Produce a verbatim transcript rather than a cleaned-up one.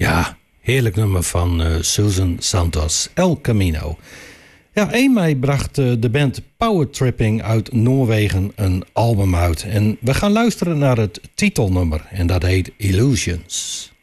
Ja, heerlijk nummer van uh, Susan Santos, El Camino. Ja, één mei bracht uh, de band Power Tripping uit Noorwegen een album uit. En we gaan luisteren naar het titelnummer en dat heet Illusions.